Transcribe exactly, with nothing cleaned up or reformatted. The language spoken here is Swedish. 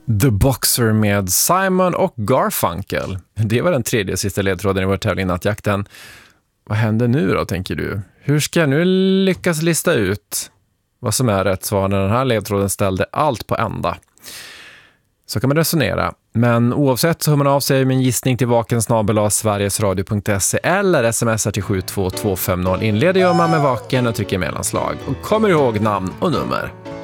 The Boxer med Simon och Garfunkel. Det var den tredje och sista ledtråden i vår tävling Nattjakten. Vad händer nu då, tänker du? Hur ska jag nu lyckas lista ut vad som är rätt svar när den här ledtråden ställde allt på ända? Så kan man resonera. Men oavsett så hör man av sig med en gissning till vaken snabel-a sverigesradio punkt se eller smsar till sju två två fem noll. Inleder gör man med vaken och trycker mellanslag. Och kommer ihåg namn och nummer.